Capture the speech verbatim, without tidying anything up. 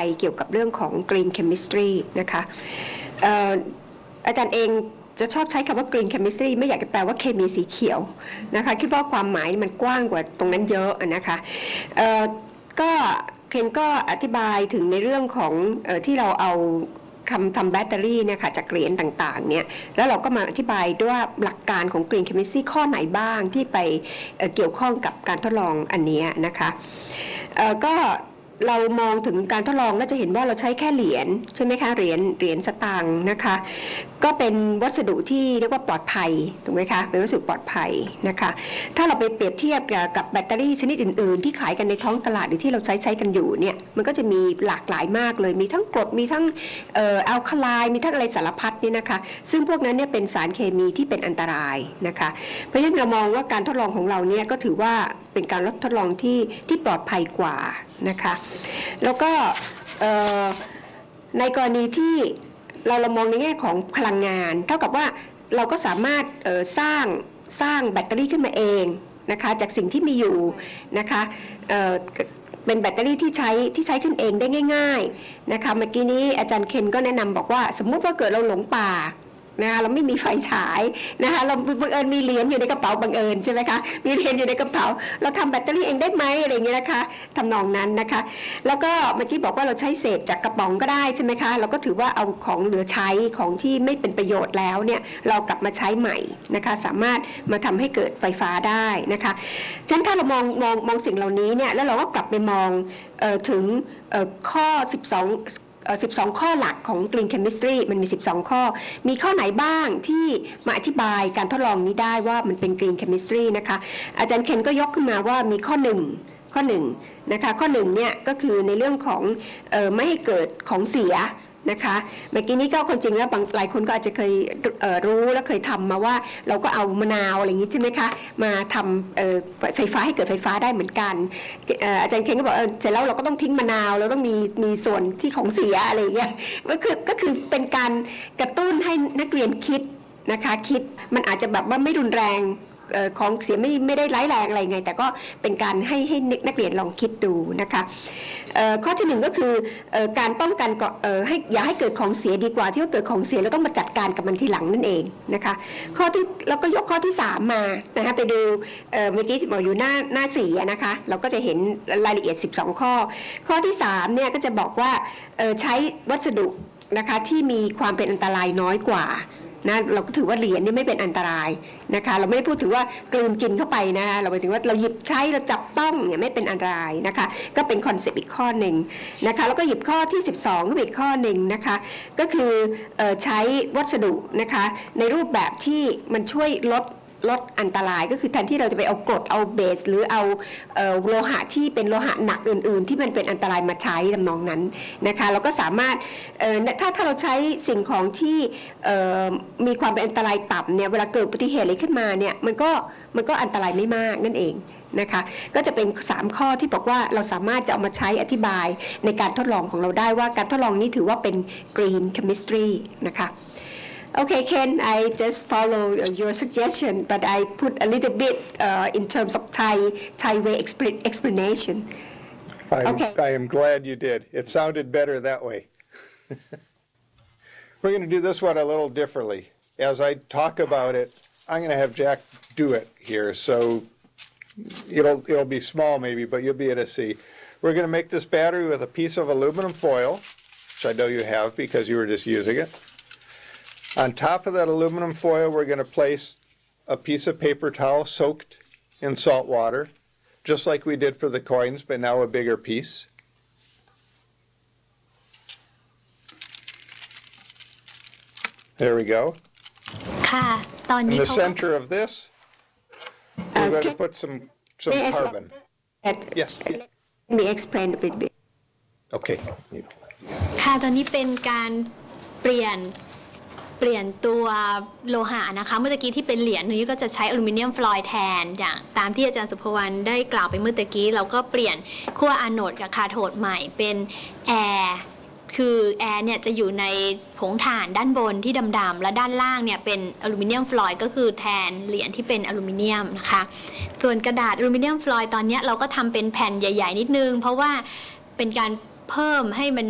ยเกี่ยวกับเรื่องของ Green Chemistry นะคะอาจารย์เองจะชอบใช้คำว่า Green Chemistry ไม่อยากจะแปลว่าเคมีสีเขียวนะคะคิดว่าความหมายมันกว้างกว่าตรงนั้นเยอะนะคะก็เคนก็อธิบายถึงในเรื่องของเอ่อที่เราเอาคำทำแบตเตอรี่เนี่ยค่ะจากเหรียญต่างๆเนี่ยแล้วเราก็มาอธิบายด้วยว่าหลักการของ Green Chemistry ข้อไหนบ้างที่ไปเอ่อเกี่ยวข้องกับการทดลองอันนี้นะคะเอ่อก็เรามองถึงการทดลองแล้วจะเห็นว่าเราใช้แค่เหรียญใช่ไหมคะเหรียญเหรียญสตางค์นะคะก็เป็นวัสดุที่เรียกว่าปลอดภัยถูกไหมคะเป็นวัสดุปลอดภัยนะคะถ้าเราไปเปรียบเทียบกับแบตเตอรี่ชนิดอื่นๆที่ขายกันในท้องตลาดหรือที่เราใช้ใช้กันอยู่เนี่ยมันก็จะมีหลากหลายมากเลยมีทั้งกรดมีทั้งเอ่อแอลคาไลน์มีทั้งอะไรสารพัดนี่นะคะซึ่งพวกนั้นเนี่ยเป็นสารเคมีที่เป็นอันตรายนะคะเพราะฉะนั้นเรามองว่าการทดลองของเราเนี่ยก็ถือว่าเป็นการทดลองที่ที่ปลอดภัยกว่านะคะแล้วก็ในกรณีที่เราเรามองในแง่ของพลังงานเท่ากับว่าเราก็สามารถสร้างสร้างแบตเตอรี่ขึ้นมาเองนะคะจากสิ่งที่มีอยู่นะคะเเป็นแบตเตอรี่ที่ใช้ที่ใช้ขึ้นเองได้ง่ายๆนะคะเมื่อกี้นี้อาจารย์เคนก็แนะนำบอกว่าสมมุติว่าเกิดเราหลงป่านะคะเราไม่มีไฟฉายนะคะเราบังเอิญมีเหรียญอยู่ในกระเป๋าบังเอิญใช่ไหมคะมีเหรียญอยู่ในกระเป๋าเราทำแบตเตอรี่เองได้ไหมอะไรอย่างเงี้ยนะคะทำนองนั้นนะคะแล้วก็เมื่อกี้บอกว่าเราใช้เศษจากกระป๋องก็ได้ใช่ไหมคะเราก็ถือว่าเอาของเหลือใช้ของที่ไม่เป็นประโยชน์แล้วเนี่ยเรากลับมาใช้ใหม่นะคะสามารถมาทำให้เกิดไฟฟ้าได้นะคะฉะนั้นถ้าเรามองมองมองสิ่งเหล่านี้เนี่ยแล้วเราก็กลับไปมองเอ่อถึงเอ่อข้อสิบสองสิบสองข้อหลักของ Green Chemistry มันมีสิบสองข้อมีข้อไหนบ้างที่มาอธิบายการทดลองนี้ได้ว่ามันเป็น Green Chemistry นะคะอาจารย์เคนก็ยกขึ้นมาว่ามีข้อหนึ่งข้อหนึ่งนะคะข้อหนึ่งเนี่ยก็คือในเรื่องของเอ่อไม่ให้เกิดของเสียนะคะเมื่อกี้นี้ก็คนจริงแล้วบางหลายคนก็อาจจะเคยเอ่อรู้และเคยทำมาว่าเราก็เอามะนาวอะไรอย่างนี้ใช่ไหมคะมาทำเอ่อไฟฟ้าให้เกิดไฟฟ้าได้เหมือนกันเอ่ออาจารย์เคนก็บอกเออเสร็จแล้วเราก็ต้องทิ้งมะนาวเราต้องมีมีส่วนที่ของเสียอะไรอย่างเงี้ยก็คือก็คือเป็นการกระตุ้นให้นักเรียนคิดนะคะคิดมันอาจจะแบบว่าไม่รุนแรงของเสียไม่ไม่ได้ร้ายแรงอะไรไงแต่ก็เป็นการให้ให้นักเรียนลองคิดดูนะคะข้อที่หนึ่งก็คือการป้องกันให้อย่าให้เกิดของเสียดีกว่าที่ว่าเกิดของเสียเราต้องมาจัดการกับมันทีหลังนั่นเองนะคะข้อที่เราก็ยกข้อที่สามมานะคะไปดูเมื่อกี้บอกอยู่หน้าหน้าสี่นะคะเราก็จะเห็นรายละเอียดสิบสองข้อข้อที่สามเนี่ยก็จะบอกว่าใช้วัสดุนะคะที่มีความเป็นอันตรายน้อยกว่านะเราก็ถือว่าเหรียญนี่ไม่เป็นอันตรายนะคะเราไม่ได้พูดถึงว่ากลืนกินเข้าไปนะคะเราหมายถึงว่าเราหยิบใช้เราจับต้องเนี่ยไม่เป็นอันตรายนะคะก็เป็นคอนเซปต์อีกข้อหนึ่งนะคะแล้วก็หยิบข้อที่สิบสองขึ้นอีกข้อหนึ่งนะคะก็คือใช้วัสดุนะคะในรูปแบบที่มันช่วยลดลดอันตรายก็คือแทนที่เราจะไปเอากรดเอาเบสหรือเอาโลหะที่เป็นโลหะหนักอื่นๆที่มันเป็นอันตรายมาใช้ทำนองนั้นนะคะเราก็สามารถถ้าถ้าเราใช้สิ่งของที่มีความเป็นอันตรายต่ำเนี่ยเวลาเกิดอุบัติเหตุอะไรขึ้นมาเนี่ยมันก็มันก็อันตรายไม่มากนั่นเองนะคะก็จะเป็นสามข้อที่บอกว่าเราสามารถจะเอามาใช้อธิบายในการทดลองของเราได้ว่าการทดลองนี้ถือว่าเป็น Green Chemistry นะคะOkay, Ken, I just follow your suggestion, but I put a little bit uh, in terms of Thai Thai way explanation. I'm, okay. I am glad you did. It sounded better that way. We're going to do this one a little differently. As I talk about it, I'm going to have Jack do it here, so it'll it'll be small maybe, but you'll be able to see. We're going to make this battery with a piece of aluminum foil, which I know you have because you were just using it. On top of that aluminum foil, we're going to place a piece of paper towel soaked in salt water, just like we did for the coins, but now a bigger piece. There we go. In the center of this, we're going to put some, some carbon. Yes. Let me explain a bit. Okay. ค่ะตอนนี้เป็นการเปลี่ยนเปลี่ยนตัวโลหะนะคะเมื่อกี้ที่เป็นเหรียญนี้ก็จะใช้อลูมิเนียมฟลอยด์แทนอย่างตามที่อาจารย์สุภวรรณได้กล่าวไปเมื่อกี้เราก็เปลี่ยนขั้วอะโนดกับคาโทดใหม่เป็นแอร์คือแอร์เนี่ยจะอยู่ในผงถ่านด้านบนที่ดำๆและด้านล่างเนี่ยเป็นอลูมิเนียมฟลอยด์ก็คือแทนเหรียญที่เป็นอลูมิเนียมนะคะส่วนกระดาษอลูมิเนียมฟลอยด์ตอนนี้เราก็ทำเป็นแผ่นใหญ่ๆนิดนึงเพราะว่าเป็นการเพิ่มให้มัน